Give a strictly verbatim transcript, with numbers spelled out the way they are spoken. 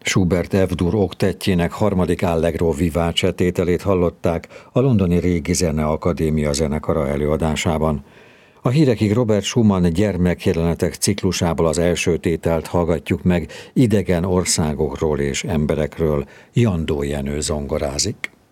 Schubert F-dur oktettjének harmadik Allegro vivace tételét hallották a londoni Régi Zeneakadémia zenekara előadásában. A hírekig Robert Schumann gyermekjelenetek ciklusából az első tételt hallgatjuk meg, idegen országokról és emberekről. Jandó Jenő zongorázik.